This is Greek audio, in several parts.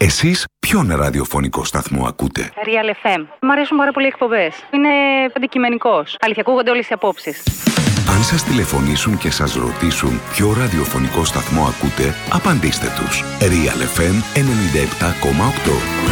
Εσείς ποιον ραδιοφωνικό σταθμό ακούτε? Real FM. Μ' αρέσουν πάρα πολύ οι εκπομπές. Είναι αντικειμενικός. Αλήθεια, ακούγονται όλες οι απόψεις. Αν σας τηλεφωνήσουν και σας ρωτήσουν ποιο ραδιοφωνικό σταθμό ακούτε, απαντήστε τους. Real FM 97,8.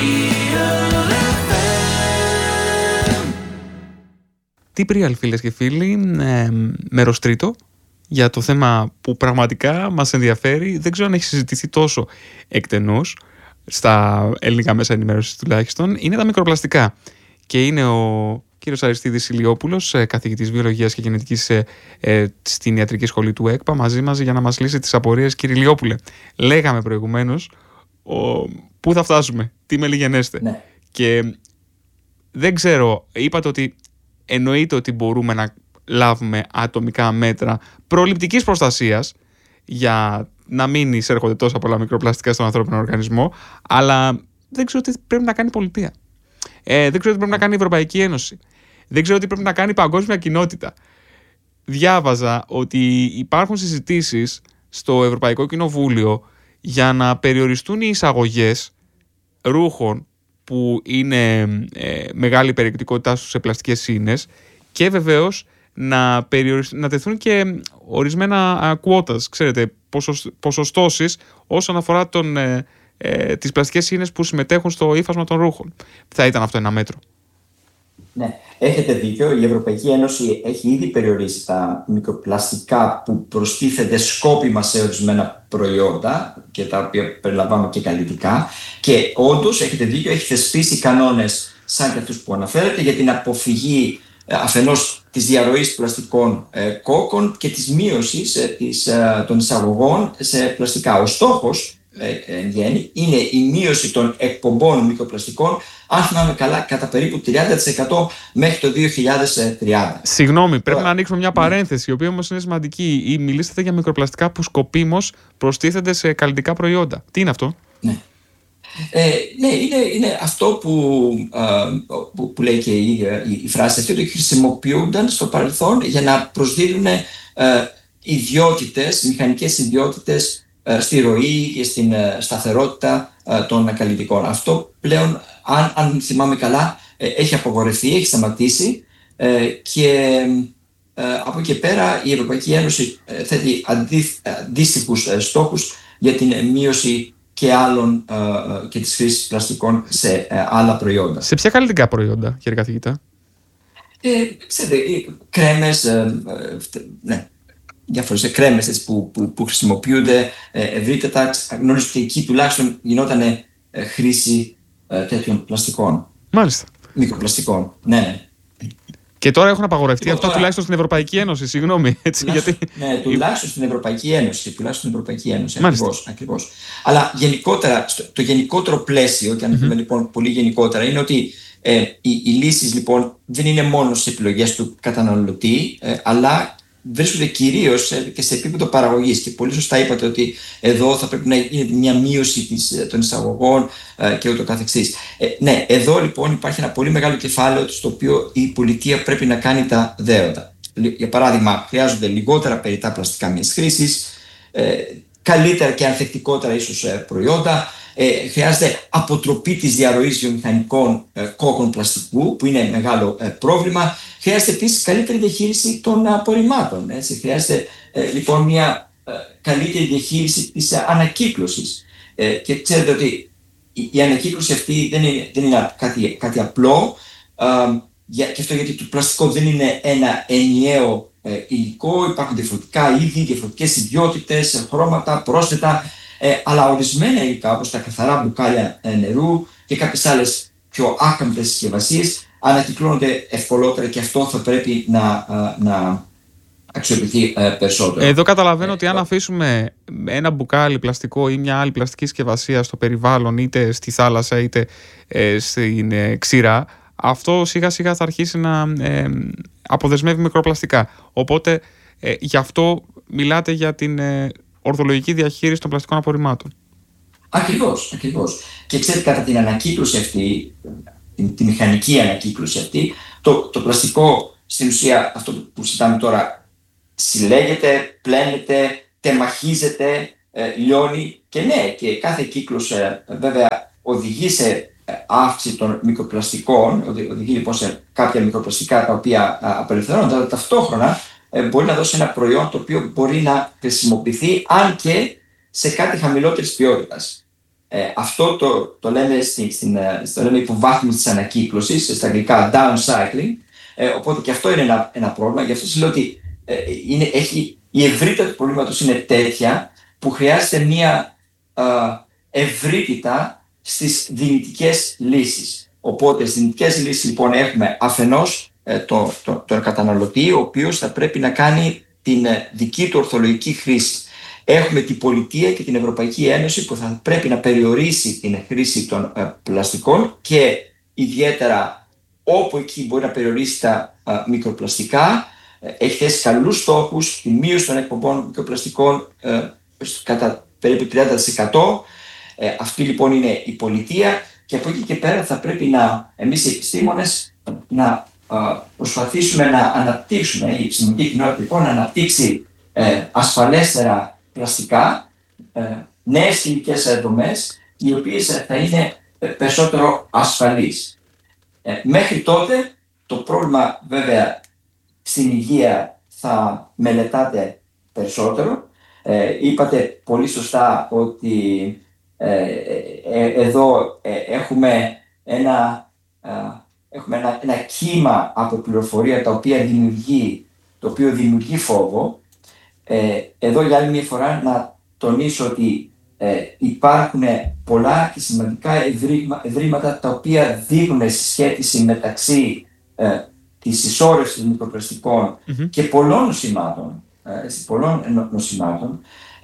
Τι Real, φίλες και φίλοι, μέρος τρίτο για το θέμα που πραγματικά μας ενδιαφέρει. Δεν ξέρω αν έχει συζητηθεί τόσο εκτενώς στα ελληνικά μέσα ενημέρωσης τουλάχιστον. Είναι τα μικροπλαστικά και είναι ο κύριος Αριστίδης Ηλιόπουλος, καθηγητής βιολογίας και γενετικής στην Ιατρική Σχολή του ΕΚΠΑ, μαζί μας για να μας λύσει τις απορίες. Κύριε Ηλιόπουλε, λέγαμε προηγουμένως πού θα φτάσουμε, τι μελιγενέστε. Ναι. Και δεν ξέρω, είπατε ότι εννοείται ότι μπορούμε να λάβουμε ατομικά μέτρα προληπτικής προστασίας για να μην εισέρχονται τόσα πολλά μικροπλαστικά στον ανθρώπινο οργανισμό, αλλά δεν ξέρω τι πρέπει να κάνει η πολιτεία. Δεν ξέρω τι πρέπει να κάνει η Ευρωπαϊκή Ένωση. Δεν ξέρω τι πρέπει να κάνει η παγκόσμια κοινότητα. Διάβαζα ότι υπάρχουν συζητήσεις στο Ευρωπαϊκό Κοινοβούλιο για να περιοριστούν οι εισαγωγές ρούχων που είναι μεγάλη περιεκτικότητά τους σε πλαστικές ίνες και βεβαίως να τεθούν και ορισμένα quotas, ξέρετε, ποσοστώσεις όσον αφορά τις πλαστικές ίνες που συμμετέχουν στο ύφασμα των ρούχων. Θα ήταν αυτό ένα μέτρο? Ναι, έχετε δίκιο. Η Ευρωπαϊκή Ένωση έχει ήδη περιορίσει τα μικροπλαστικά που προστίθενται σκόπιμα σε ορισμένα προϊόντα και τα οποία περιλαμβάνουν και καλλιτικά. Και όντως, έχετε δίκιο, έχει θεσπίσει κανόνες σαν και αυτούς που αναφέρετε για την αποφυγή αφενός της διαρροής πλαστικών κόκκων και της μείωσης των εισαγωγών σε πλαστικά. Ο στόχος εν γέννη είναι η μείωση των εκπομπών μικροπλαστικών, αν θυμάμαι καλά, κατά περίπου 30% μέχρι το 2030. Συγγνώμη, πρέπει να ανοίξουμε μια παρένθεση, η οποία όμως είναι σημαντική. Μιλήσατε για μικροπλαστικά που σκοπίμως προστίθενται σε καλλιτικά προϊόντα. Τι είναι αυτό? Ναι. Είναι αυτό που λέει και η φράση αυτή, ότι χρησιμοποιούνταν στο παρελθόν για να προσδίδουν ιδιότητες, μηχανικές ιδιότητες στη ροή και στην σταθερότητα των καλλιτικών. Αυτό πλέον, αν θυμάμαι καλά, έχει απογορευτεί, έχει σταματήσει και από εκεί πέρα η Ευρωπαϊκή Ένωση θέτει αντίστοιχους στόχους για την μείωση και της χρήσης πλαστικών σε άλλα προϊόντα. Σε ποια καλλιτικά προϊόντα, κύριε καθηγητά? Ξέρετε, κρέμες, ναι, διάφορες κρέμες που χρησιμοποιούνται ευρύτερα. Γνωρίζω ότι εκεί τουλάχιστον γινόταν χρήση τέτοιων πλαστικών. Μάλιστα. Μικροπλαστικών, ναι. Και τώρα έχουν απαγορευτεί αυτό τουλάχιστον στην Ευρωπαϊκή Ένωση, συγγνώμη. Ναι, τουλάχιστον στην Ευρωπαϊκή Ένωση. Ακριβώς. Αλλά γενικότερα, το γενικότερο πλαίσιο, και αν πούμε λοιπόν πολύ γενικότερα, είναι ότι οι λύσεις λοιπόν δεν είναι μόνο στις επιλογές του καταναλωτή, αλλά βρίσκονται κυρίως και σε επίπεδο παραγωγής. Και πολύ σωστά είπατε ότι εδώ θα πρέπει να είναι μια μείωση των εισαγωγών και ούτω καθεξής. Ναι, εδώ λοιπόν υπάρχει ένα πολύ μεγάλο κεφάλαιο στο οποίο η πολιτεία πρέπει να κάνει τα δέοντα. Για παράδειγμα, χρειάζονται λιγότερα περιττά πλαστικά μιας χρήσης, καλύτερα και ανθεκτικότερα ίσως προϊόντα. Χρειάζεται αποτροπή της διαρροής βιομηχανικών κόκκων πλαστικού, που είναι μεγάλο πρόβλημα. Χρειάζεται επίσης καλύτερη διαχείριση των απορριμμάτων. Χρειάζεται λοιπόν μια καλύτερη διαχείριση της ανακύκλωσης. Και ξέρετε ότι η ανακύκλωση αυτή δεν είναι κάτι απλό. Και αυτό γιατί το πλαστικό δεν είναι ένα ενιαίο υλικό. Υπάρχουν διαφορετικά είδη, διαφορετικές ιδιότητες, χρώματα, πρόσθετα. Αλλά ορισμένα υλικά, όπως τα καθαρά μπουκάλια νερού και κάποιες άλλες πιο άκαμπτες συσκευασίες, ανακυκλώνονται ευκολότερα και αυτό θα πρέπει να αξιοποιηθεί περισσότερο. Εδώ καταλαβαίνω ότι αν αφήσουμε ένα μπουκάλι πλαστικό ή μια άλλη πλαστική συσκευασία στο περιβάλλον, είτε στη θάλασσα είτε στην ξηρά, αυτό σιγά σιγά θα αρχίσει να αποδεσμεύει μικροπλαστικά. Οπότε γι' αυτό μιλάτε για την ορθολογική διαχείριση των πλαστικών απορριμμάτων. Ακριβώς. Και ξέρετε, κατά την ανακύκλωση αυτή, τη μηχανική ανακύκλωση αυτή, το πλαστικό στην ουσία, αυτό που συζητάμε τώρα, συλλέγεται, πλένεται, τεμαχίζεται, λιώνει και ναι, και κάθε κύκλος βέβαια οδηγεί σε αύξηση των μικροπλαστικών, οδηγεί λοιπόν σε κάποια μικροπλαστικά τα οποία απελευθερώνονται, αλλά ταυτόχρονα μπορεί να δώσει ένα προϊόν το οποίο μπορεί να χρησιμοποιηθεί αν και σε κάτι χαμηλότερης ποιότητας. Αυτό το λέμε υποβάθμιση της ανακύκλωσης, στα αγγλικά downcycling, οπότε και αυτό είναι ένα πρόβλημα. Γι' αυτό σας λέω ότι η ευρύτητα του προβλήματος είναι τέτοια που χρειάζεται μια ευρύτητα στις δυνητικές λύσεις. Οπότε στις δυνητικές λύσεις λοιπόν έχουμε αφενός τον καταναλωτή, ο οποίος θα πρέπει να κάνει την δική του ορθολογική χρήση. Έχουμε την πολιτεία και την Ευρωπαϊκή Ένωση που θα πρέπει να περιορίσει την χρήση των πλαστικών και ιδιαίτερα όπου εκεί μπορεί να περιορίσει τα μικροπλαστικά. Έχει θέσει καλούς στόχους, τη μείωση των εκπομπών μικροπλαστικών κατά περίπου 30%. Αυτή λοιπόν είναι η πολιτεία και από εκεί και πέρα θα πρέπει εμείς οι επιστήμονες να προσπαθήσουμε να αναπτύξουμε, η επιστημονική κοινότητα λοιπόν να αναπτύξει ασφαλέστερα πλαστικά, νέες χημικές δομές οι οποίες θα είναι περισσότερο ασφαλείς. Μέχρι τότε το πρόβλημα βέβαια στην υγεία θα μελετάτε περισσότερο. Είπατε πολύ σωστά ότι εδώ έχουμε ένα κύμα από πληροφορία το οποίο δημιουργεί φόβο. Εδώ για άλλη μια φορά να τονίσω ότι υπάρχουν πολλά και σημαντικά ευρήματα τα οποία δείχνουν συσχέτιση μεταξύ της ισόρρευσης μικροπλαστικών και πολλών νοσημάτων,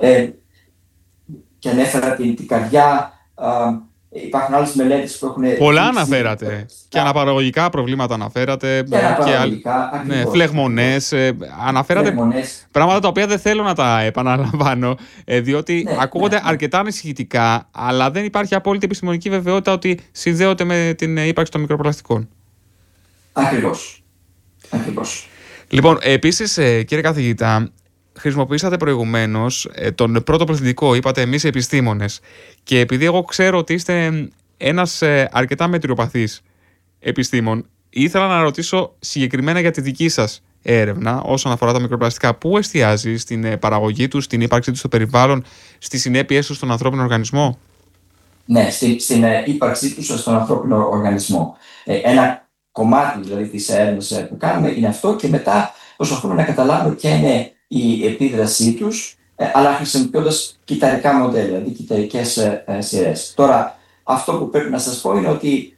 και ανέφερα την καρδιά. Υπάρχουν άλλες μελέτες που έχουν... Πολλά αναφέρατε. Και αναπαραγωγικά προβλήματα αναφέρατε. Και φλεγμονές. Αναφέρατε πράγματα τα οποία δεν θέλω να τα επαναλαμβάνω, διότι ακούγονται αρκετά ανησυχητικά, αλλά δεν υπάρχει απόλυτη επιστημονική βεβαιότητα ότι συνδέονται με την ύπαρξη των μικροπλαστικών. Ακριβώς. Λοιπόν, επίσης, κύριε καθηγητά, χρησιμοποιήσατε προηγουμένως τον πρώτο πληθυντικό, είπατε εμείς οι επιστήμονες. Και επειδή εγώ ξέρω ότι είστε ένας αρκετά μετριοπαθής επιστήμον, ήθελα να ρωτήσω συγκεκριμένα για τη δική σας έρευνα όσον αφορά τα μικροπλαστικά. Πού εστιάζει στην παραγωγή τους, στην ύπαρξή τους στο περιβάλλον, στις συνέπειές τους στον ανθρώπινο οργανισμό? Ναι, στην ύπαρξή τους στον ανθρώπινο οργανισμό. Ένα κομμάτι δηλαδή της έρευνας που κάνουμε είναι αυτό και μετά προσπαθούμε να καταλάβουμε ποια είναι η επίδρασή τους, αλλά χρησιμοποιώντας κυταρικά μοντέλα, δηλαδή κυταρικές σειρές. Τώρα, αυτό που πρέπει να σας πω είναι ότι,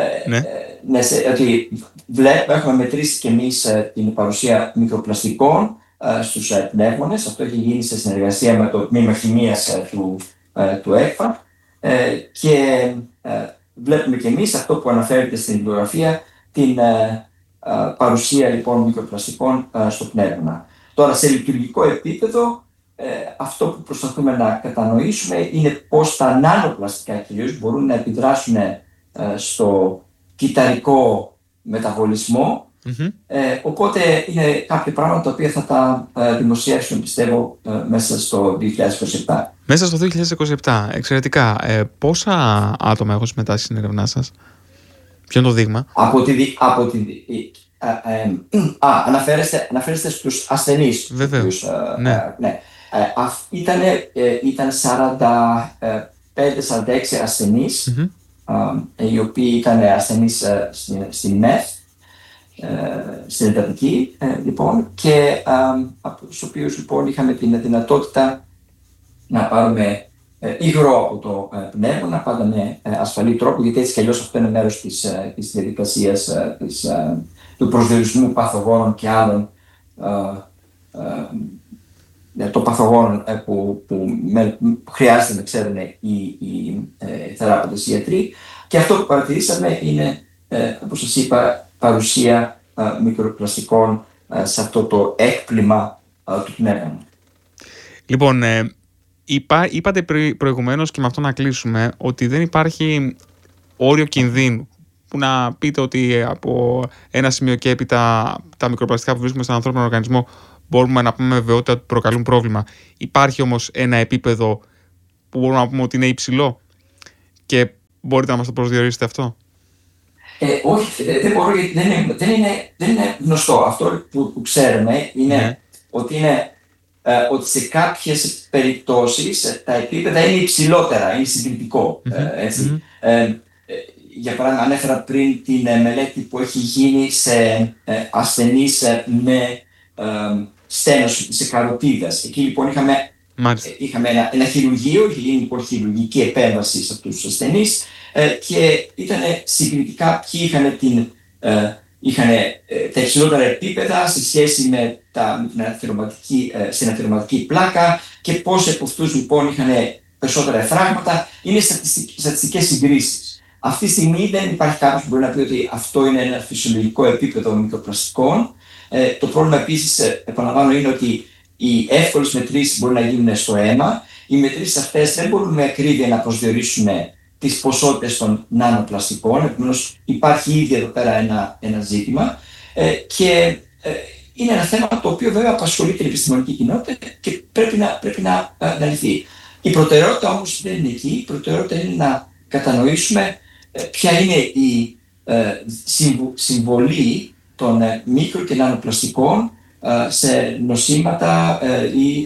ότι έχουμε μετρήσει και εμείς την παρουσία μικροπλαστικών στους πνεύμονες. Αυτό έχει γίνει σε συνεργασία με το τμήμα χημείας του ΕΚΦΑ και βλέπουμε και εμείς αυτό που αναφέρεται στην βιβλιογραφία, την παρουσία λοιπόν μικροπλαστικών στο πνεύμα. Τώρα, σε λειτουργικό επίπεδο, αυτό που προσπαθούμε να κατανοήσουμε είναι πώς τα νανοπλαστικά κυρίως μπορούν να επιδράσουν στο κυταρικό μεταβολισμό. Οπότε είναι κάποια πράγματα τα οποία θα τα δημοσιεύσουμε, πιστεύω, μέσα στο 2027. Μέσα στο 2027, εξαιρετικά. Πόσα άτομα έχουν συμμετάσχει στην έρευνά σας? Ποιο είναι το δείγμα? Αναφέρεστε στους ασθενείς. Βεβαίως. Ναι. Ήταν 45-46 ασθενείς, οι οποίοι ήταν ασθενείς στην ΜΕΘ, στην εντατική, λοιπόν, και από τους οποίους λοιπόν είχαμε την δυνατότητα να πάρουμε υγρό από το πνεύμονα, πάντα με ασφαλή τρόπο, γιατί έτσι κι αλλιώς αυτό είναι μέρος της διαδικασίας του προσδιορισμού παθογόνων και άλλων των παθογόνων που χρειάζεται να ξέρουν οι θεράποντες ιατροί. Και αυτό που παρατηρήσαμε είναι, όπως σας είπα, παρουσία μικροπλαστικών σε αυτό το έκπλημα του πνεύμονα. Λοιπόν, είπατε προηγουμένως, και με αυτό να κλείσουμε, ότι δεν υπάρχει όριο κινδύνου. Που να πείτε ότι από ένα σημείο και έπειτα τα μικροπλαστικά που βρίσκουμε στον ανθρώπινο οργανισμό μπορούμε να πούμε με βεβαιότητα ότι προκαλούν πρόβλημα. Υπάρχει όμως ένα επίπεδο που μπορούμε να πούμε ότι είναι υψηλό. Και Μπορείτε να μας το προσδιορίσετε αυτό? Όχι, δεν μπορώ, γιατί δεν είναι γνωστό. Αυτό που ξέρουμε είναι ότι σε κάποιες περιπτώσεις τα επίπεδα είναι υψηλότερα, είναι συγκριτικό. Για παράδειγμα, ανέφερα πριν την μελέτη που έχει γίνει σε ασθενείς με στένος σε καροτίδας. Εκεί λοιπόν είχαμε ένα χειρουργείο, είχε γίνει λοιπόν χειρουργική επέμβαση σε αυτούς τους ασθενείς και ήταν συγκριτικά ποιοι είχαν τα υψηλότερα επίπεδα σε σχέση με την αθερωματική πλάκα και πόσοι από αυτούς λοιπόν είχαν περισσότερα εφράγματα. Είναι στατιστικές συγκρίσεις. Αυτή τη στιγμή δεν υπάρχει κάποιος που μπορεί να πει ότι αυτό είναι ένα φυσιολογικό επίπεδο μικροπλαστικών. Το πρόβλημα επίσης, επαναλαμβάνω, είναι ότι οι εύκολες μετρήσεις μπορούν να γίνουν στο αίμα. Οι μετρήσεις αυτές δεν μπορούν με ακρίβεια να προσδιορίσουν τις ποσότητες των νανοπλαστικών. Επομένως, υπάρχει ήδη εδώ πέρα ένα ζήτημα. Και είναι ένα θέμα το οποίο βέβαια απασχολεί την επιστημονική κοινότητα και πρέπει να λυθεί. Η προτεραιότητα όμως δεν είναι εκεί. Η προτεραιότητα είναι να κατανοήσουμε ποια είναι η συμβολή των μικρο και νανοπλαστικών σε νοσήματα ή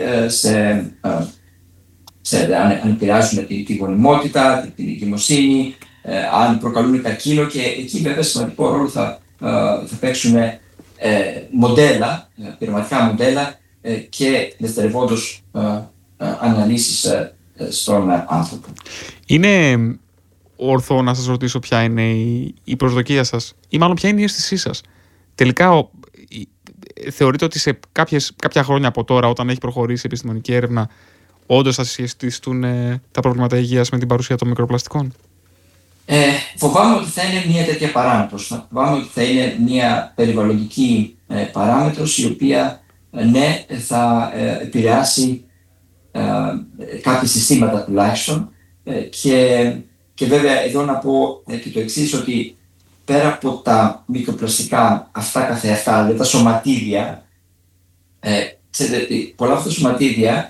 αν επηρεάζουν τη γονιμότητα, την εγκυμοσύνη, αν προκαλούν καρκίνο, και εκεί βέβαια σημαντικό ρόλο θα παίξουν μοντέλα, πειραματικά μοντέλα και δευτερευόντως αναλύσεις στον άνθρωπο. Είναι ορθό να σας ρωτήσω ποια είναι η προσδοκία σας ή μάλλον ποια είναι η αίσθησή σας? Τελικά θεωρείτε ότι σε κάποια χρόνια από τώρα, όταν έχει προχωρήσει η επιστημονική έρευνα, όντως θα συσχετιστούν τα προβλήματα υγείας με την παρουσία των μικροπλαστικών? Φοβάμαι ότι θα είναι μια τέτοια παράμετρος. Φοβάμαι ότι θα είναι μια περιβαλλοντική παράμετρος η οποία θα επηρεάσει κάποια συστήματα τουλάχιστον, και βέβαια εδώ να πω και το εξής, ότι πέρα από τα μικροπλαστικά αυτά καθεαυτά, δηλαδή τα σωματίδια, ξέρετε, πολλά από τα σωματίδια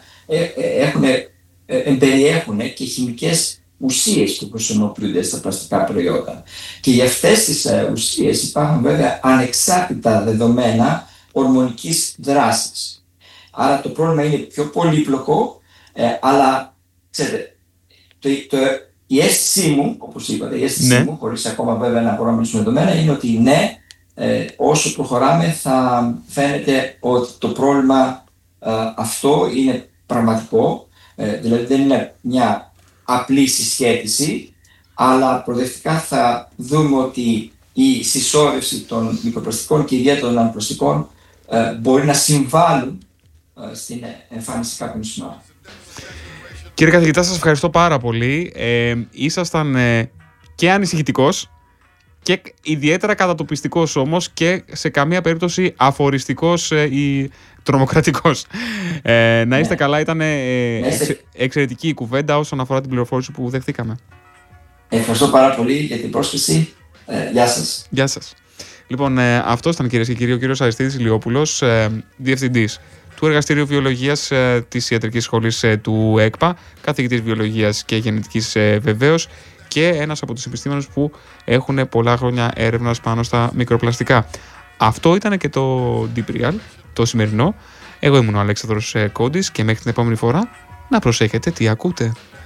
περιέχουν και χημικές ουσίες που χρησιμοποιούνται στα πλαστικά προϊόντα. Και για αυτές τις ουσίες υπάρχουν βέβαια ανεξάρτητα δεδομένα ορμονικής δράσης. Άρα το πρόβλημα είναι πιο πολύπλοκο, αλλά ξέρετε, η αίσθησή μου, όπως είπατε, μου, χωρίς ακόμα βέβαια να μπορώ να μιλήσουμε δεδομένα, είναι ότι όσο προχωράμε θα φαίνεται ότι το πρόβλημα αυτό είναι πραγματικό, δηλαδή δεν είναι μια απλή συσχέτιση, αλλά προοδευτικά θα δούμε ότι η συσσόρευση των μικροπλαστικών και ιδιαίτερα των νανοπλαστικών μπορεί να συμβάλλουν στην εμφάνιση κάποιων νοσημάτων. Κύριε καθηγητά, σας ευχαριστώ πάρα πολύ. Ήσασταν και ανησυχητικός και ιδιαίτερα κατατοπιστικός όμως, και σε καμία περίπτωση αφοριστικός ή τρομοκρατικός. Να είστε καλά, ήταν εξαιρετική η κουβέντα όσον αφορά την πληροφόρηση που δεχτήκαμε. Ευχαριστώ πάρα πολύ για την πρόσκληση. Γεια σας. Γεια σας. Λοιπόν, αυτός ήταν, κυρίες και κύριοι, ο κύριος Αριστίδης Ηλιόπουλος, διευθυντής του Εργαστηρίου Βιολογίας της Ιατρικής Σχολής του ΕΚΠΑ, καθηγητής Βιολογίας και Γενετικής βεβαίως, και ένας από τους επιστήμονες που έχουν πολλά χρόνια έρευνας πάνω στα μικροπλαστικά. Αυτό ήταν και το Deep Real, το σημερινό. Εγώ ήμουν ο Αλέξανδρος Κόντης και μέχρι την επόμενη φορά να προσέχετε τι ακούτε.